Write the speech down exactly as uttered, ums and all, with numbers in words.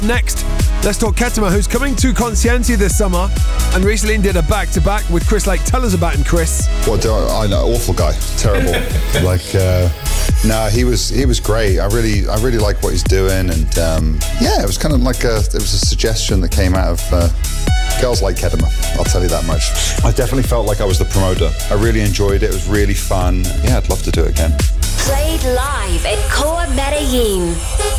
Next, let's talk Ketama, who's coming to Conscientia this summer and recently did a back-to-back with Chris Lake. Tell us about him, Chris. What do I, I know? Awful guy, terrible. like, uh, no, he was he was great. I really I really like what he's doing, and um, yeah, it was kind of like a it was a suggestion that came out of uh, girls like Ketama. I'll tell you that much. I definitely felt like I was the promoter. I really enjoyed it. It was really fun. Yeah, I'd love to do it again. Played live at Core Medellin.